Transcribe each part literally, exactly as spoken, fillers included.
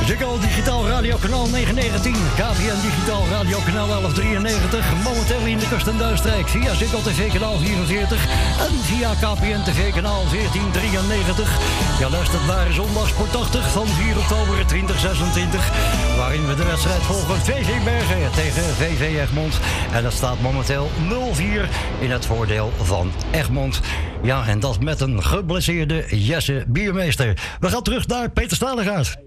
Ziggo Digitaal Radio Kanaal negenhonderdnegentien, K P N Digitaal Radio Kanaal elf drieënnegentig, momenteel in de Kust- en Duinstrijk via Ziggo T V Kanaal vierenveertig en via K P N T V Kanaal veertien drieënnegentig. Je luistert naar Zondag Sportachtig van vier oktober tweeduizend zesentwintig, waarin we de wedstrijd volgen V V Bergen tegen V V Egmond. En dat staat momenteel nul vier in het voordeel van Egmond. Ja, en dat met een geblesseerde Jesse Biermeester. We gaan terug naar Peter Stadegaard.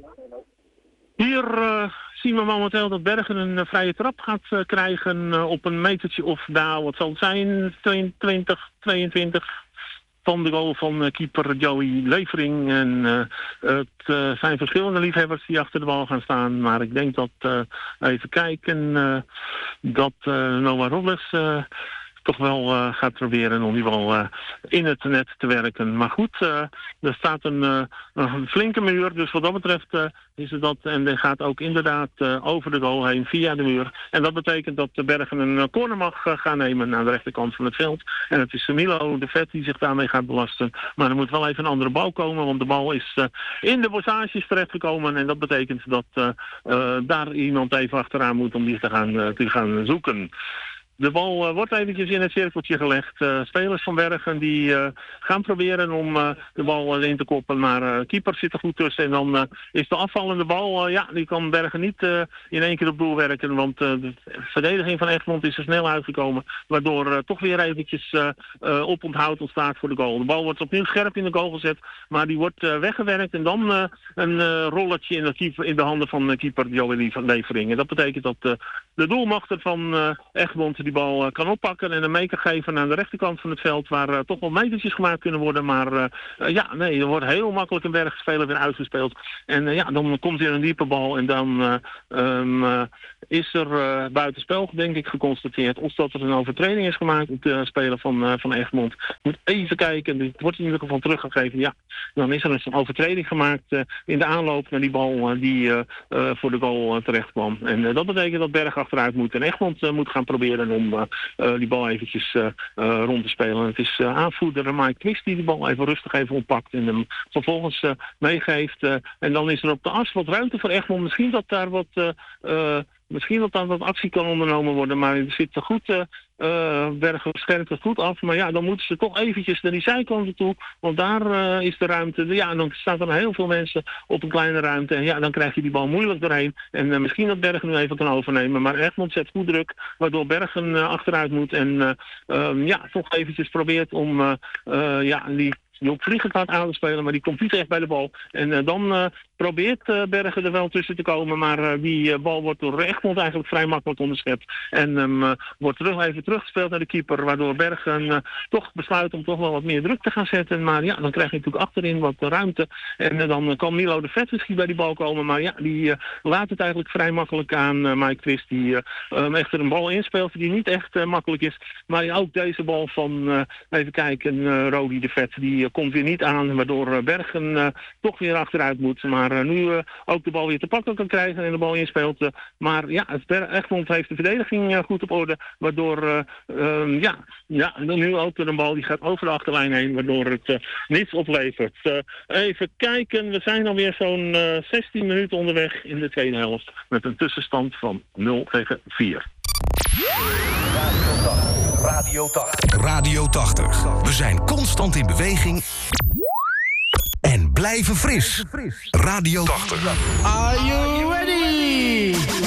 Hier uh, zien we momenteel dat Bergen een uh, vrije trap gaat uh, krijgen uh, op een metertje of, nou, wat zal het zijn, tweeëntwintig, tweeëntwintig van de goal van uh, keeper Joey Levering. En uh, het uh, zijn verschillende liefhebbers die achter de bal gaan staan, maar ik denk dat, uh, even kijken, uh, dat uh, Noah Robles Uh, toch wel uh, gaat proberen om die bal uh, in het net te werken. Maar goed, uh, er staat een, uh, een flinke muur, dus wat dat betreft uh, is het dat. En die gaat ook inderdaad uh, over de goal heen via de muur. En dat betekent dat de Bergen een uh, corner mag uh, gaan nemen aan de rechterkant van het veld. En het is Milo de Vet die zich daarmee gaat belasten. Maar er moet wel even een andere bal komen, want de bal is uh, in de bossages terechtgekomen. En dat betekent dat uh, uh, daar iemand even achteraan moet om die te gaan, uh, te gaan zoeken. De bal uh, wordt eventjes in het cirkeltje gelegd. Uh, spelers van Bergen die uh, gaan proberen om uh, de bal uh, in te koppen. Maar uh, keeper zit er goed tussen. En dan uh, is de afvallende bal, uh, ja, die kan Bergen niet uh, in één keer op doel werken. Want uh, de verdediging van Egmond is er snel uitgekomen. Waardoor uh, toch weer eventjes uh, uh, oponthoud ontstaat voor de goal. De bal wordt opnieuw scherp in de goal gezet. Maar die wordt uh, weggewerkt. En dan uh, een uh, rolletje in de, keeper, in de handen van uh, keeper Joey Levering. En dat betekent dat uh, de doelmachter van uh, Egmond die bal uh, kan oppakken en een mee kan geven aan de rechterkant van het veld, waar uh, toch wel metertjes gemaakt kunnen worden. Maar uh, uh, ja, nee, er wordt heel makkelijk een Bergspeler weer uitgespeeld. En uh, ja, dan komt er een diepe bal en dan uh, um, uh, is er uh, buitenspel, denk ik, geconstateerd. Of dat er een overtreding is gemaakt op de speler van, uh, van Egmond. Ik moet even kijken, het wordt in ieder geval teruggegeven. Ja, dan is er dus een overtreding gemaakt uh, in de aanloop naar die bal uh, die uh, uh, voor de goal uh, terecht kwam. En uh, dat betekent dat Berg achteruit moet en Egmond uh, moet gaan proberen om uh, uh, die bal eventjes uh, uh, rond te spelen. En het is uh, aanvoerder Mike Twist die de bal even rustig even oppakt en hem vervolgens uh, meegeeft. Uh, en dan is er op de as wat ruimte voor Egmond. Misschien dat daar wat uh, uh, Misschien dat daar wat actie kan ondernomen worden, maar er zit er goed, uh, uh, Bergen scherpt het goed af. Maar ja, dan moeten ze toch eventjes naar die zijkanten toe, want daar uh, is de ruimte. Ja, dan staan er heel veel mensen op een kleine ruimte. En ja, dan krijg je die bal moeilijk doorheen. En uh, misschien dat Bergen nu even kan overnemen. Maar Egmond zet goed druk, waardoor Bergen uh, achteruit moet. En uh, um, ja, toch eventjes probeert om uh, uh, ja, die Joop Vliegen gaat aan te spelen, maar die komt niet echt bij de bal. En uh, dan uh, probeert uh, Bergen er wel tussen te komen, maar uh, die uh, bal wordt door Egmond eigenlijk vrij makkelijk onderschept. En um, uh, wordt terug, even teruggespeeld naar de keeper, waardoor Bergen uh, toch besluit om toch wel wat meer druk te gaan zetten. Maar ja, dan krijg je natuurlijk achterin wat ruimte. En uh, dan uh, kan Milo de Vet misschien bij die bal komen, maar ja, die uh, laat het eigenlijk vrij makkelijk aan uh, Mike Twist, die uh, um, echt er een bal inspeelt die niet echt uh, makkelijk is. Maar ook deze bal van, uh, even kijken, uh, Rodi de Vet, die uh, komt weer niet aan, waardoor uh, Bergen uh, toch weer achteruit moet. Maar uh, nu uh, ook de bal weer te pakken kan krijgen en de bal inspeelt. Uh, maar ja, het Ber- Egmond heeft de verdediging uh, goed op orde, waardoor uh, uh, ja, ja, nu ook weer een bal die gaat over de achterlijn heen, waardoor het uh, niets oplevert. Uh, even kijken, we zijn alweer zo'n uh, zestien minuten onderweg in de tweede helft met een tussenstand van nul tegen vier. Radio tachtig. Radio tachtig. We zijn constant in beweging en blijven fris. Radio tachtig. Are you